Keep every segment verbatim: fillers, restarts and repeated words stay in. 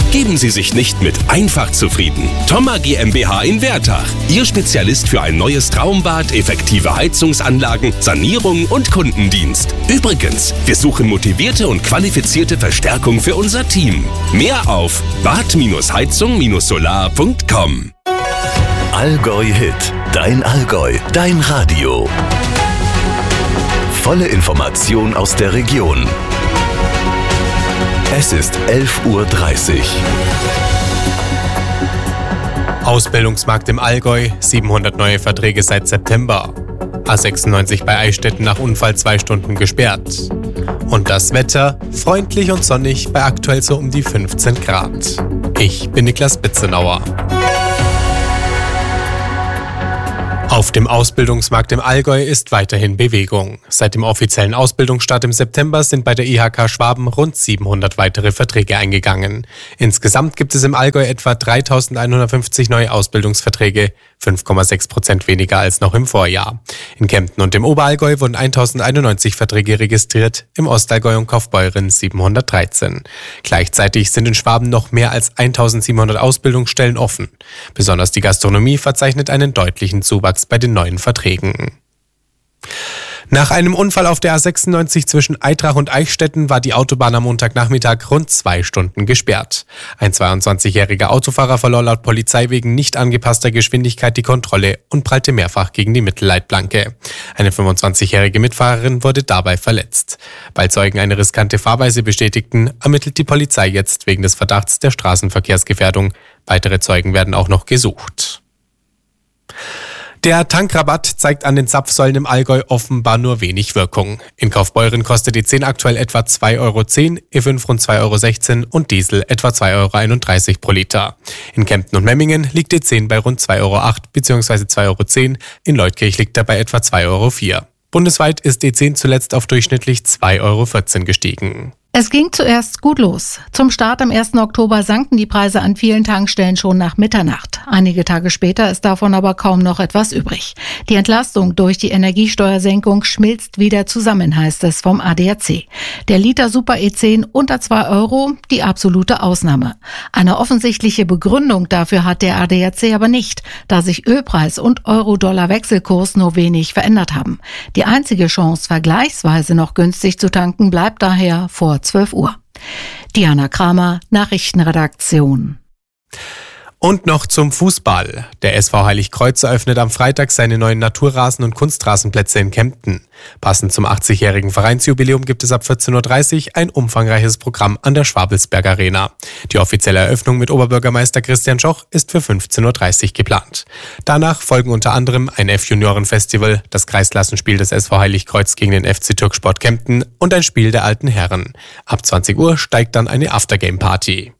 Geben Sie sich nicht mit einfach zufrieden. Thoma GmbH in Wertach. Ihr Spezialist für ein neues Traumbad, effektive Heizungsanlagen, Sanierung und Kundendienst. Übrigens, wir suchen motivierte und qualifizierte Verstärkung für unser Team. Mehr auf bad heizung solar punkt com. Allgäu Hit. Dein Allgäu. Dein Radio. Volle Information aus der Region. Es ist elf Uhr dreißig. Ausbildungsmarkt im Allgäu, siebenhundert neue Verträge seit September. A sechsundneunzig bei Eichstätten nach Unfall zwei Stunden gesperrt. Und das Wetter, freundlich und sonnig bei aktuell so um die fünfzehn Grad. Ich bin Niklas Bitzenauer. Auf dem Ausbildungsmarkt im Allgäu ist weiterhin Bewegung. Seit dem offiziellen Ausbildungsstart im September sind bei der I H K Schwaben rund siebenhundert weitere Verträge eingegangen. Insgesamt gibt es im Allgäu etwa dreitausendeinhundertfünfzig neue Ausbildungsverträge, fünf Komma sechs Prozent weniger als noch im Vorjahr. In Kempten und im Oberallgäu wurden eintausendeinundneunzig Verträge registriert, im Ostallgäu und Kaufbeuren siebenhundertdreizehn. Gleichzeitig sind in Schwaben noch mehr als eintausendsiebenhundert Ausbildungsstellen offen. Besonders die Gastronomie verzeichnet einen deutlichen Zuwachs bei den neuen Verträgen. Nach einem Unfall auf der A sechsundneunzig zwischen Aitrach und Eichstätten war die Autobahn am Montagnachmittag rund zwei Stunden gesperrt. Ein zweiundzwanzigjähriger Autofahrer verlor laut Polizei wegen nicht angepasster Geschwindigkeit die Kontrolle und prallte mehrfach gegen die Mittelleitplanke. Eine fünfundzwanzigjährige Mitfahrerin wurde dabei verletzt. Weil Zeugen eine riskante Fahrweise bestätigten, ermittelt die Polizei jetzt wegen des Verdachts der Straßenverkehrsgefährdung. Weitere Zeugen werden auch noch gesucht. Der Tankrabatt zeigt an den Zapfsäulen im Allgäu offenbar nur wenig Wirkung. In Kaufbeuren kostet die zehn aktuell etwa zwei Euro zehn, E fünf rund zwei Euro sechzehn und Diesel etwa zwei Euro einunddreißig pro Liter. In Kempten und Memmingen liegt die zehn bei rund zwei Euro acht bzw. zwei Euro zehn, in Leutkirch liegt er bei etwa zwei Euro vier. Bundesweit ist die zehn zuletzt auf durchschnittlich zwei Euro vierzehn gestiegen. Es ging zuerst gut los. Zum Start am ersten Oktober sanken die Preise an vielen Tankstellen schon nach Mitternacht. Einige Tage später ist davon aber kaum noch etwas übrig. Die Entlastung durch die Energiesteuersenkung schmilzt wieder zusammen, heißt es vom A D A C. Der Liter Super E zehn unter zwei Euro, die absolute Ausnahme. Eine offensichtliche Begründung dafür hat der A D A C aber nicht, da sich Ölpreis und Euro-Dollar-Wechselkurs nur wenig verändert haben. Die einzige Chance, vergleichsweise noch günstig zu tanken, bleibt daher vor zwölf Uhr. Diana Kramer, Nachrichtenredaktion. Und noch zum Fußball. Der S V Heiligkreuz eröffnet am Freitag seine neuen Naturrasen- und Kunstrasenplätze in Kempten. Passend zum achtzigjährigen Vereinsjubiläum gibt es ab vierzehn Uhr dreißig ein umfangreiches Programm an der Schwabelsberg Arena. Die offizielle Eröffnung mit Oberbürgermeister Christian Schoch ist für fünfzehn Uhr dreißig geplant. Danach folgen unter anderem ein F-Junioren-Festival, das Kreisklassenspiel des S V Heiligkreuz gegen den F C Türksport Kempten und ein Spiel der alten Herren. Ab zwanzig Uhr steigt dann eine Aftergame-Party.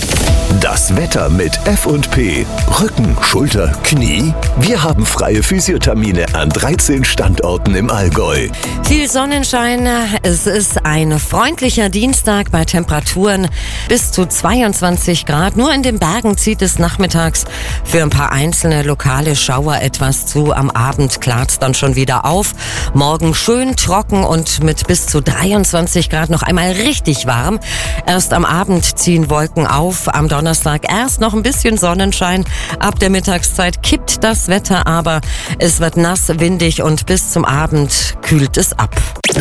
Das Wetter mit F und P. Rücken, Schulter, Knie. Wir haben freie Physiothermine an dreizehn Standorten im Allgäu. Viel Sonnenschein. Es ist ein freundlicher Dienstag bei Temperaturen bis zu zweiundzwanzig Grad. Nur in den Bergen zieht es nachmittags für ein paar einzelne lokale Schauer etwas zu. Am Abend klart es dann schon wieder auf. Morgen schön trocken und mit bis zu dreiundzwanzig Grad noch einmal richtig warm. Erst am Abend ziehen Wolken auf. Am Donnerstag erst noch ein bisschen Sonnenschein. Ab der Mittagszeit kippt das Wetter, aber es wird nass, windig und bis zum Abend kühlt es ab.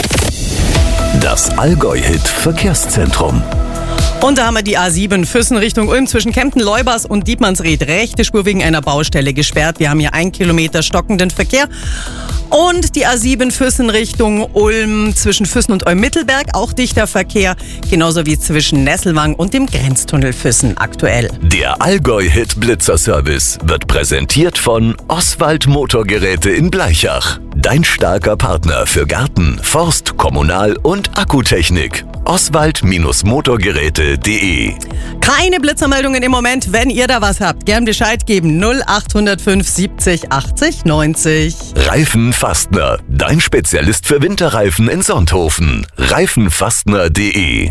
Das Allgäu-Hit Verkehrszentrum. Und da haben wir die A sieben Füssen Richtung Ulm zwischen Kempten-Leubers und Dietmannsried. Rechte Spur wegen einer Baustelle gesperrt. Wir haben hier ein Kilometer stockenden Verkehr. Und die A sieben Füssen Richtung Ulm zwischen Füssen und Ulm-Mittelberg, auch dichter Verkehr. Genauso wie zwischen Nesselwang und dem Grenztunnel Füssen aktuell. Der Allgäu-Hit Blitzer-Service wird präsentiert von Oswald Motorgeräte in Blaichach. Dein starker Partner für Garten, Forst, Kommunal- und Akkutechnik. Oswald Motorgeräte punkt de. Keine Blitzermeldungen im Moment. Wenn ihr da was habt, gern Bescheid geben. null acht null fünf siebzig achtzig neunzig. Reifenfastner, dein Spezialist für Winterreifen in Sonthofen. reifenfastner punkt de.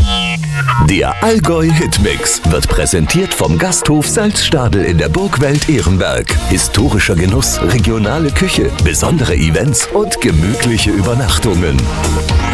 Der Allgäu-Hitmix wird präsentiert vom Gasthof Salzstadel in der Burgwelt Ehrenberg. Historischer Genuss, regionale Küche, besondere Events und gemütliche Übernachtungen.